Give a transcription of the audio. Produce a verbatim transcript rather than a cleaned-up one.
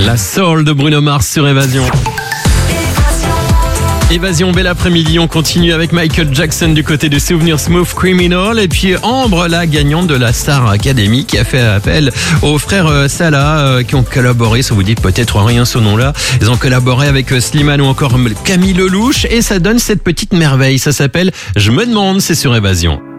La Soul de Bruno Mars sur Évasion. Évasion, bel après-midi, on continue avec Michael Jackson du côté de Souvenir Smooth Criminal et puis Ambre, la gagnante de la Star Academy qui a fait appel aux frères Salah euh, qui ont collaboré, ça vous dit peut-être rien ce nom-là, ils ont collaboré avec Slimane ou encore Camille Lelouch et ça donne cette petite merveille, ça s'appelle Je me demande, c'est sur Évasion.